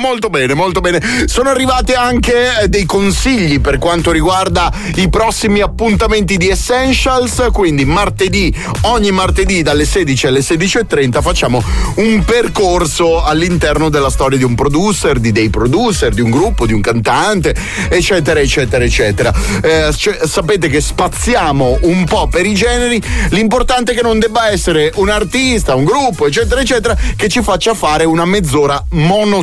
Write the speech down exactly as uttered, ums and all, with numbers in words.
molto bene, molto bene. Sono arrivati anche dei consigli per quanto riguarda i prossimi appuntamenti di Essentials, quindi martedì, ogni martedì dalle sedici alle sedici e trenta facciamo un percorso all'interno della storia di un producer, di dei producer, di un gruppo, di un cantante, eccetera, eccetera, eccetera. Eh, cioè, sapete che spaziamo un po' per i generi, l'importante è che non debba essere un artista, un gruppo, eccetera, eccetera, che ci faccia fare una mezz'ora mono